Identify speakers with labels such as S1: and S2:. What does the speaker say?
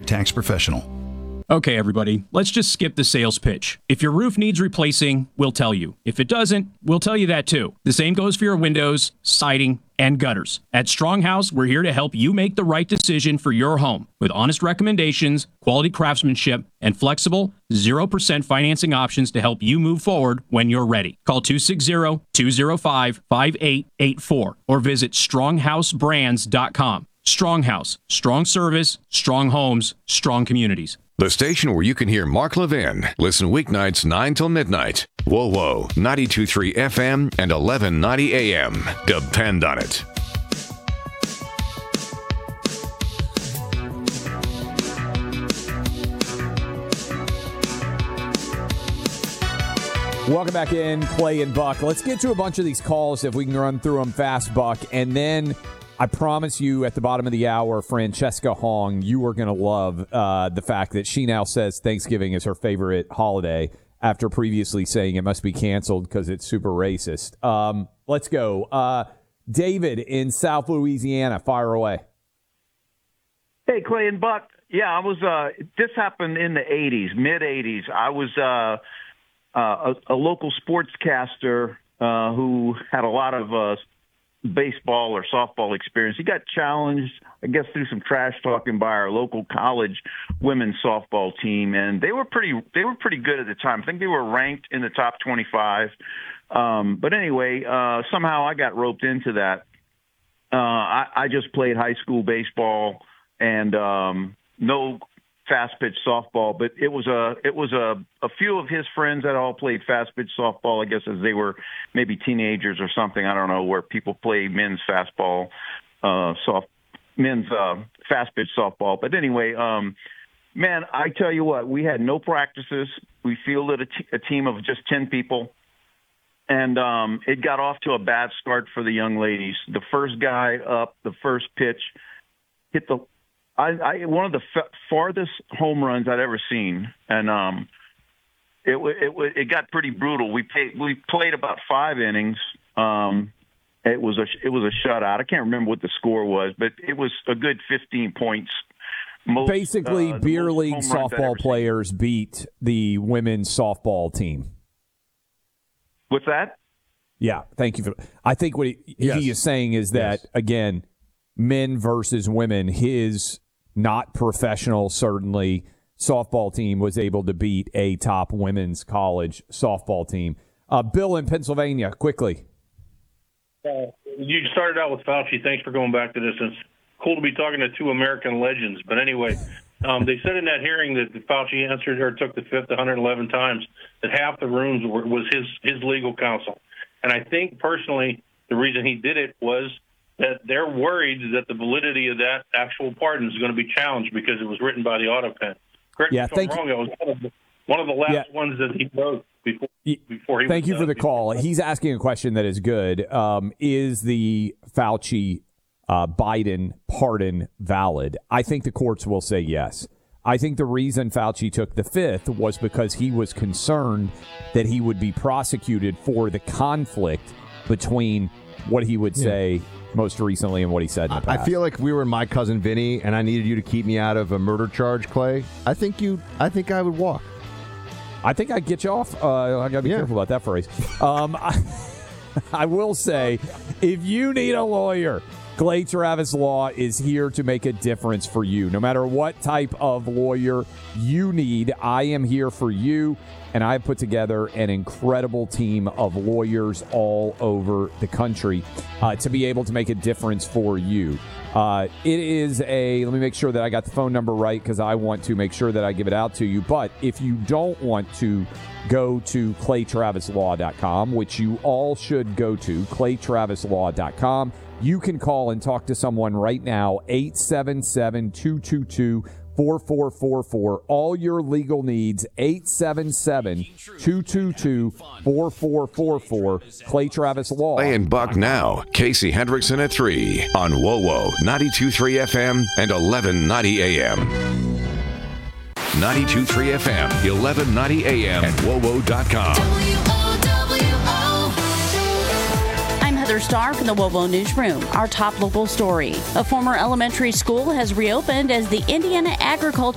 S1: tax professional.
S2: Okay, everybody, let's just skip the sales pitch. If your roof needs replacing, we'll tell you. If it doesn't, we'll tell you that too. The same goes for your windows, siding, and gutters. At Stronghouse, we're here to help you make the right decision for your home with honest recommendations, quality craftsmanship, and flexible 0% financing options to help you move forward when you're ready. Call 260-205-5884 or visit stronghousebrands.com. Stronghouse, strong service, strong homes, strong communities.
S3: The station where you can hear Mark Levin. Listen weeknights 9 till midnight. Whoa, 92.3 FM and 1190 AM. Depend on it.
S4: Welcome back in, Clay and Buck. Let's get to a bunch of these calls if we can run through them fast, Buck. And then I promise you at the bottom of the hour, Francesca Hong, you are going to love the fact that she now says Thanksgiving is her favorite holiday after previously saying it must be canceled because it's super racist. Let's go. David in South Louisiana, fire away.
S5: Hey, Clay and Buck. Yeah, I was. This happened in the 80s, mid-80s. I was a local sportscaster who had a lot of baseball or softball experience. He got challenged, I guess, through some trash talking by our local college women's softball team, and they were pretty good at the time. I think they were ranked in the top 25. But anyway, somehow I got roped into that. I just played high school baseball and no fast pitch softball, but it was a few of his friends that all played fast pitch softball, I guess, as they were maybe teenagers or something. I don't know, where people play men's fastball, men's fast pitch softball. But anyway, man, I tell you what, we had no practices. We fielded a team of just 10 people. And it got off to a bad start for the young ladies. The first guy up, the first pitch, hit one of the farthest home runs I'd ever seen, and it got pretty brutal. We played about 5 innings. It was a shutout. I can't remember what the score was, but it was a good 15 points.
S4: Basically, beer league softball players beat the women's softball team.
S5: What's that?
S4: Yeah, thank you. I think what he is saying is that, again, men versus women, his not professional, certainly, softball team was able to beat a top women's college softball team. Bill in Pennsylvania, quickly.
S6: You started out with Fauci. Thanks for going back to this. It's cool to be talking to 2 American legends. But anyway, they said in that hearing that Fauci answered or took the fifth 111 times that half the rooms was his legal counsel. And I think, personally, the reason he did it was that they're worried that the validity of that actual pardon is going to be challenged because it was written by the autopen. Correct me if I'm wrong. It was one of the last ones that he wrote before he
S4: Thank you for the call. He's asking a question that is good. Is the Fauci Biden pardon valid? I think the courts will say yes. I think the reason Fauci took the fifth was because he was concerned that he would be prosecuted for the conflict between what he would say most recently and what he said in the past.
S7: I feel like we were My Cousin Vinny, and I needed you to keep me out of a murder charge, Clay. I think I would walk.
S4: I think I'd get you off. I got to be careful about that phrase. I will say, if you need a lawyer, Clay Travis Law is here to make a difference for you. No matter what type of lawyer you need, I am here for you, and I've put together an incredible team of lawyers all over the country to be able to make a difference for you. It is let me make sure that I got the phone number right because I want to make sure that I give it out to you. But if you don't want to go to claytravislaw.com, which you all should go to, claytravislaw.com, you can call and talk to someone right now, 877-222-4444. All your legal needs, 877-222-4444. Clay Travis Law.
S3: Clay and Buck now. Casey Hendrickson at 3 on WOWO 92.3 FM and 1190 AM. 92.3 FM, 1190 AM, and WOWO.com.
S8: Heather Starr from the WOWO Newsroom. Our top local story. A former elementary school has reopened as the Indiana Agriculture